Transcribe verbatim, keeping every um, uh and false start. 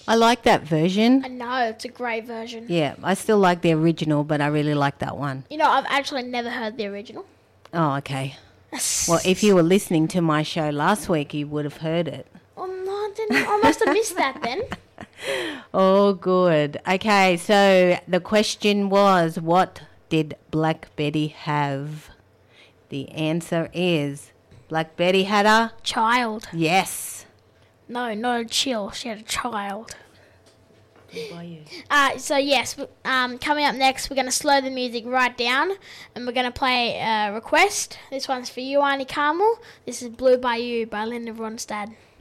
I like that version. I know, it's a great version. Yeah, I still like the original, but I really like that one. You know, I've actually never heard the original. Oh, okay. Well, if you were listening to my show last week, you would have heard it. Oh, no, I didn't. I must have missed that then. Oh, good. Okay, so the question was, what did Black Betty have? The answer is, Black Betty had a... Child. Yes. No, not a chill. She had a child. By you. Uh, so, yes, um, coming up next, we're going to slow the music right down and we're going to play a request. This one's for you, Auntie Carmel. This is Blue by You by Linda Ronstadt.